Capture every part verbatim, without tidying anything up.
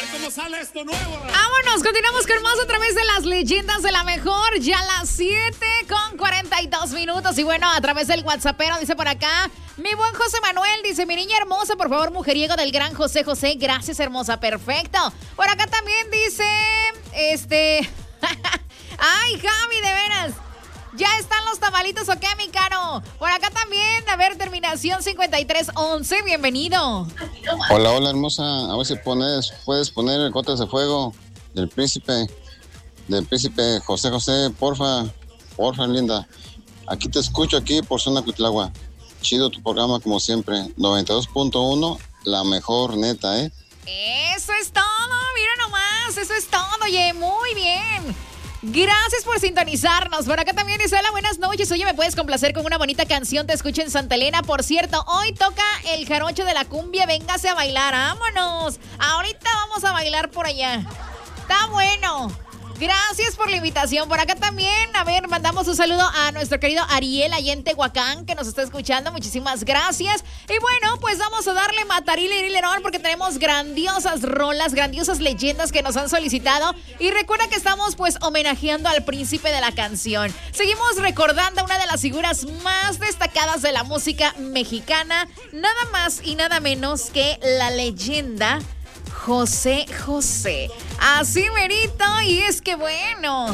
cómo sale esto nuevo. Vámonos, continuamos con más a través de las leyendas de la mejor. Ya las siete con cuarenta y dos minutos. Y bueno, a través del WhatsAppero dice por acá, mi buen José Manuel, dice, mi niña hermosa, por favor, mujeriego del gran José José. Gracias, hermosa, perfecto. Por acá también dice, este... Ay, Javi, de veras. ¿Ya están los tamalitos o qué, mi caro? Por acá también, a ver, terminación cincuenta y tres once, bienvenido. Hola, hola, hermosa. A ver si pones, puedes poner Gotas de Fuego del príncipe, del príncipe José José, porfa, porfa, linda. Aquí te escucho, aquí por Zona Cuitlagua. Chido tu programa, como siempre. noventa y dos punto uno, la mejor, neta, ¿eh? Eso es todo, mira nomás, eso es todo, oye, muy bien. Gracias por sintonizarnos. Por acá también dice, hola, buenas noches. Oye, ¿me puedes complacer con una bonita canción? Te escucho en Santa Elena. Por cierto, hoy toca el jarocho de la cumbia. Véngase a bailar, vámonos. Ahorita vamos a bailar por allá. Está bueno. Gracias por la invitación. Por acá también, a ver, mandamos un saludo a nuestro querido Ariel allá en Tehuacán, que nos está escuchando. Muchísimas gracias. Y bueno, pues vamos a darle mataril y lerón porque tenemos grandiosas rolas, grandiosas leyendas que nos han solicitado. Y recuerda que estamos pues homenajeando al príncipe de la canción. Seguimos recordando a una de las figuras más destacadas de la música mexicana, nada más y nada menos que la leyenda José José. Así merito, y es que bueno,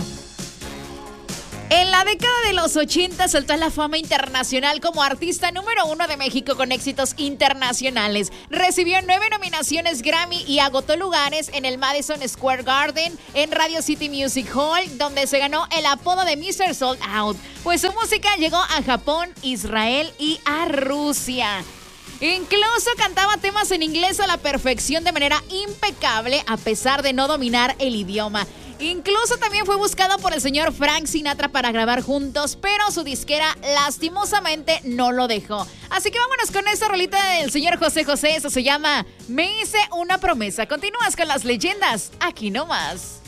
en la década de los ochenta saltó a la fama internacional como artista número uno de México con éxitos internacionales. Recibió nueve nominaciones Grammy y agotó lugares en el Madison Square Garden, en Radio City Music Hall, donde se ganó el apodo de mister Sold Out, pues su música llegó a Japón, Israel y a Rusia. Incluso cantaba temas en inglés a la perfección de manera impecable a pesar de no dominar el idioma. Incluso también fue buscado por el señor Frank Sinatra para grabar juntos, pero su disquera lastimosamente no lo dejó. Así que vámonos con esta rolita del señor José José, eso se llama Me hice una promesa. Continúas con las leyendas, aquí nomás.